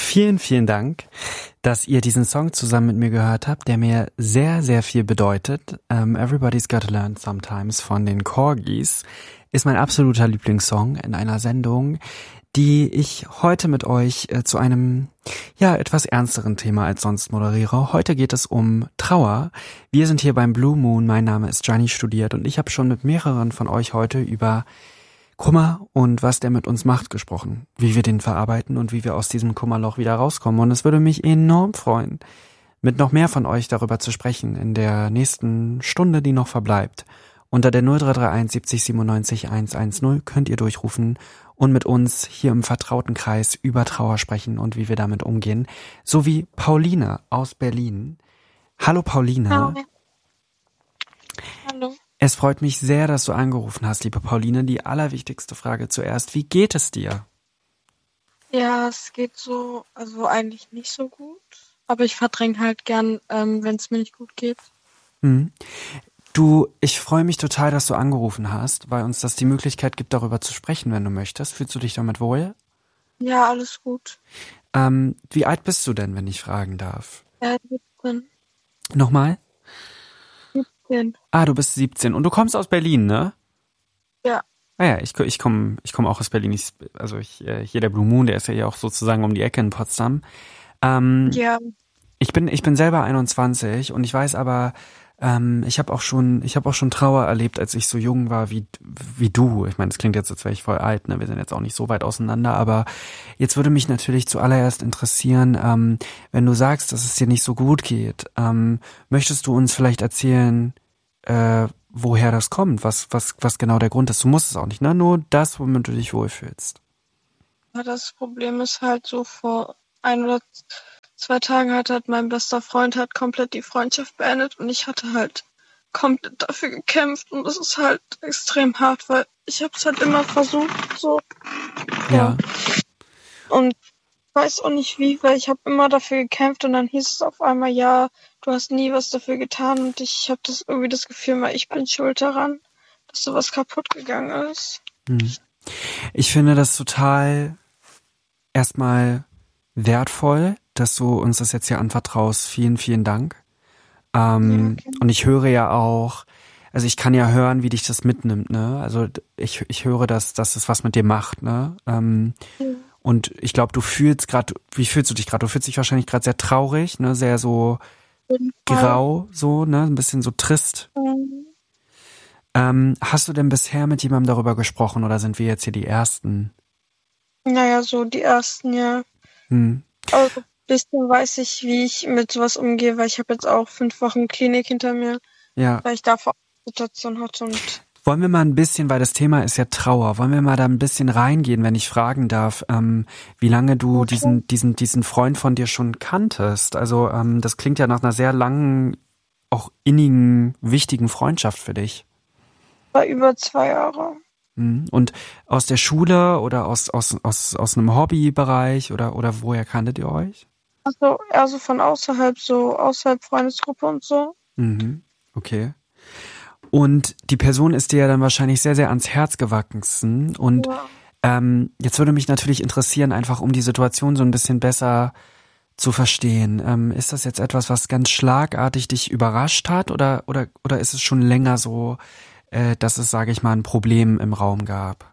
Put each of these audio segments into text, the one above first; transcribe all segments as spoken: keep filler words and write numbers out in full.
Vielen, vielen Dank, dass ihr diesen Song zusammen mit mir gehört habt, der mir sehr, sehr viel bedeutet. Um, Everybody's Gotta Learn Sometimes von den Corgis ist mein absoluter Lieblingssong in einer Sendung, die ich heute mit euch äh, zu einem, ja, etwas ernsteren Thema als sonst moderiere. Heute geht es um Trauer. Wir sind hier beim Blue Moon. Mein Name ist Gianni Studiert und ich habe schon mit mehreren von euch heute über Kummer und was der mit uns macht gesprochen, wie wir den verarbeiten und wie wir aus diesem Kummerloch wieder rauskommen. Und es würde mich enorm freuen, mit noch mehr von euch darüber zu sprechen in der nächsten Stunde, die noch verbleibt. Unter der null drei drei eins siebzig siebenundneunzig hundertzehn könnt ihr durchrufen und mit uns hier im vertrauten Kreis über Trauer sprechen und wie wir damit umgehen. So wie Pauline aus Berlin. Hallo Pauline. Hallo. Hallo. Es freut mich sehr, dass du angerufen hast, liebe Pauline. Die allerwichtigste Frage zuerst. Wie geht es dir? Ja, es geht so, also eigentlich nicht so gut. Aber ich verdränge halt gern, ähm, wenn es mir nicht gut geht. Hm. Du, ich freue mich total, dass du angerufen hast, weil uns das die Möglichkeit gibt, darüber zu sprechen, wenn du möchtest. Fühlst du dich damit wohl? Ja, alles gut. Ähm, wie alt bist du denn, wenn ich fragen darf? Ja, siebzehn. Nochmal? siebzehn. Ah, du bist siebzehn und du kommst aus Berlin, ne? Ja. Ah ja, ich, ich komme ich komm auch aus Berlin. Ich, also ich, hier der Blue Moon, der ist ja hier auch sozusagen um die Ecke in Potsdam. Ähm, Ja. Ich bin ich bin selber einundzwanzig und ich weiß aber, ähm, ich habe auch schon ich habe auch schon Trauer erlebt, als ich so jung war wie wie du. Ich meine, das klingt jetzt, als wäre ich voll alt, ne? Wir sind jetzt auch nicht so weit auseinander, aber jetzt würde mich natürlich zuallererst interessieren, ähm, wenn du sagst, dass es dir nicht so gut geht, ähm, möchtest du uns vielleicht erzählen, äh, woher das kommt, was was was genau der Grund ist? Du musst es auch nicht, ne? Nur das, womit du dich wohlfühlst. Ja, das Problem ist halt so, vor ein oder zwei Tagen hat halt mein bester Freund halt komplett die Freundschaft beendet und ich hatte halt komplett dafür gekämpft und es ist halt extrem hart, weil ich habe es halt immer versucht, so. Ja. Und ich weiß auch nicht wie, weil ich habe immer dafür gekämpft und dann hieß es auf einmal, ja, du hast nie was dafür getan und ich habe das irgendwie das Gefühl, weil ich bin schuld daran, dass sowas kaputt gegangen ist. Hm. Ich finde das total erstmal wertvoll, dass du uns das jetzt hier anvertraust. Vielen, vielen Dank. Ähm, Ja, okay. Und ich höre ja auch, also ich kann ja hören, wie dich das mitnimmt, ne? Also ich ich höre, dass, dass es was mit dir macht, ne? Ähm, Ja. Und ich glaube, du fühlst gerade, wie fühlst du dich gerade? Du fühlst dich wahrscheinlich gerade sehr traurig, ne? Sehr so grau, so, ne? Ein bisschen so trist. Mhm. Ähm, hast du denn bisher mit jemandem darüber gesprochen oder sind wir jetzt hier die Ersten? Naja, so die ersten, ja. Hm. Also ein bisschen weiß ich, wie ich mit sowas umgehe, weil ich habe jetzt auch fünf Wochen Klinik hinter mir, Ja. weil ich davor eine Situation hatte und Wollen wir mal ein bisschen, weil das Thema ist ja Trauer, wollen wir mal da ein bisschen reingehen, wenn ich fragen darf, ähm, wie lange du Okay. diesen diesen diesen Freund von dir schon kanntest? Also ähm, das klingt ja nach einer sehr langen, auch innigen, wichtigen Freundschaft für dich. war über zwei Jahre. Mhm. Und aus der Schule oder aus aus aus aus einem Hobbybereich oder oder woher kanntet ihr euch? Also eher so von außerhalb, so außerhalb Freundesgruppe und so. Mhm. Okay. Und die Person ist dir ja dann wahrscheinlich sehr, sehr ans Herz gewachsen. Und Ja. ähm, jetzt würde mich natürlich interessieren, einfach um die Situation so ein bisschen besser zu verstehen. Ähm, ist das jetzt etwas, was ganz schlagartig dich überrascht hat oder oder oder ist es schon länger so, äh, dass es, sage ich mal, ein Problem im Raum gab?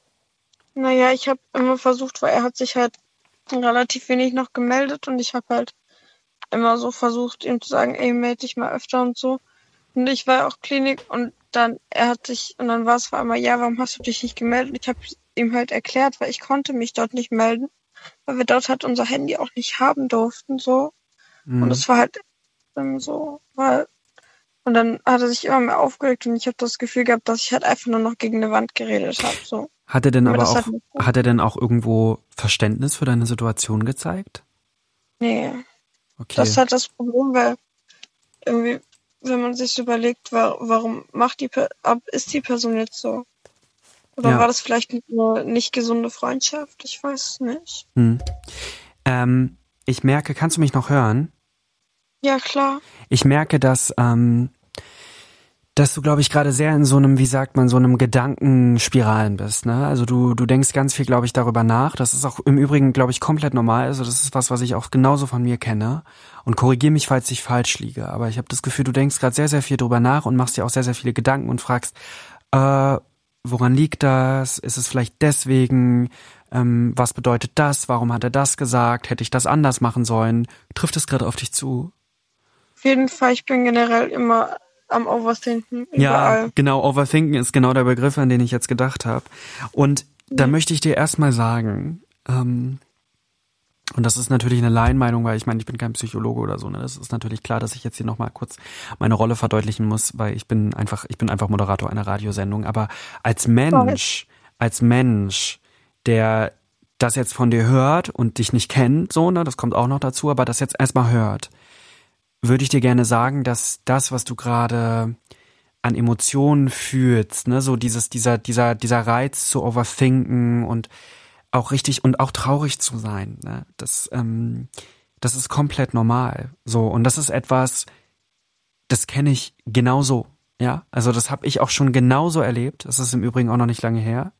Naja, ich habe immer versucht, weil er hat sich halt relativ wenig noch gemeldet und ich habe halt immer so versucht, ihm zu sagen, ey, melde dich mal öfter und so. Und ich war auch Klinik und dann, er hat sich, und dann war es vor einmal, ja, warum hast du dich nicht gemeldet? Und ich habe ihm halt erklärt, weil ich konnte mich dort nicht melden, weil wir dort halt unser Handy auch nicht haben durften, so. Mhm. Und es war halt ähm, so, weil, und dann hat er sich immer mehr aufgeregt und ich habe das Gefühl gehabt, dass ich halt einfach nur noch gegen eine Wand geredet habe, so. Hat er denn Aber aber das auch, hat nicht- hat er denn auch irgendwo Verständnis für deine Situation gezeigt? Nee, Okay. das ist halt das Problem, weil irgendwie, wenn man sich so überlegt, wa- warum macht die, Per- ab, ist die Person jetzt so? Oder Ja. war das vielleicht eine nicht gesunde Freundschaft? Ich weiß es nicht. Hm. Ähm, ich merke, kannst du mich noch hören? Ja, klar. Ich merke, dass, ähm, dass du, glaube ich, gerade sehr in so einem, wie sagt man, so einem Gedankenspiralen bist, ne? Also du du denkst ganz viel, glaube ich, darüber nach. Das ist auch im Übrigen, glaube ich, komplett normal. Also das ist was, was ich auch genauso von mir kenne. Und korrigier mich, falls ich falsch liege. Aber ich habe das Gefühl, du denkst gerade sehr, sehr viel drüber nach und machst dir auch sehr, sehr viele Gedanken und fragst, äh, woran liegt das? Ist es vielleicht deswegen? Ähm, was bedeutet das? Warum hat er das gesagt? Hätte ich das anders machen sollen? Trifft es gerade auf dich zu? Auf jeden Fall, ich bin generell immer am Overthinken, überall. Ja, genau, Overthinken ist genau der Begriff, an den ich jetzt gedacht habe. Und da Ja. möchte ich dir erstmal sagen, ähm, und das ist natürlich eine Laienmeinung, weil ich meine, ich bin kein Psychologe oder so, ne? Das ist natürlich klar, dass ich jetzt hier nochmal kurz meine Rolle verdeutlichen muss, weil ich bin einfach, ich bin einfach Moderator einer Radiosendung. Aber als Mensch, als Mensch, der das jetzt von dir hört und dich nicht kennt, so, ne, das kommt auch noch dazu, aber das jetzt erstmal hört, würde ich dir gerne sagen, dass das, was du gerade an Emotionen fühlst, ne, so dieses, dieser, dieser, dieser Reiz zu overthinken und auch richtig und auch traurig zu sein, ne, das, ähm, das ist komplett normal, so, und das ist etwas, das kenne ich genauso, ja, also das habe ich auch schon genauso erlebt, das ist im Übrigen auch noch nicht lange her,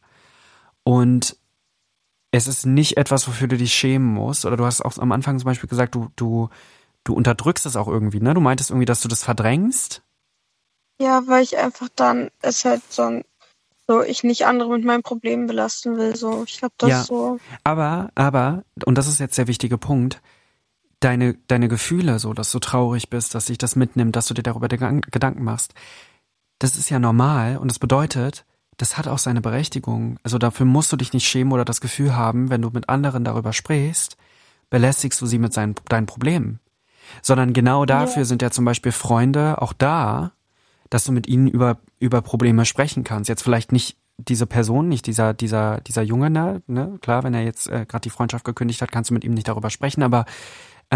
und es ist nicht etwas, wofür du dich schämen musst, oder du hast auch am Anfang zum Beispiel gesagt, du, du, du unterdrückst es auch irgendwie, ne? Du meintest irgendwie, dass du das verdrängst? Ja, weil ich einfach dann es halt so, so ich nicht andere mit meinen Problemen belasten will. So, ich glaube, das Ja, so. aber, aber, und das ist jetzt der wichtige Punkt, deine, deine Gefühle, so, dass du traurig bist, dass dich das mitnimmt, dass du dir darüber Gedanken machst, das ist ja normal und das bedeutet, das hat auch seine Berechtigung. Also dafür musst du dich nicht schämen oder das Gefühl haben, wenn du mit anderen darüber sprichst, belästigst du sie mit seinen, deinen Problemen. Sondern genau dafür Ja. sind ja zum Beispiel Freunde auch da, dass du mit ihnen über über Probleme sprechen kannst. Jetzt vielleicht nicht diese Person, nicht dieser dieser dieser Junge, ne? ne? Klar, wenn er jetzt äh, gerade die Freundschaft gekündigt hat, kannst du mit ihm nicht darüber sprechen, aber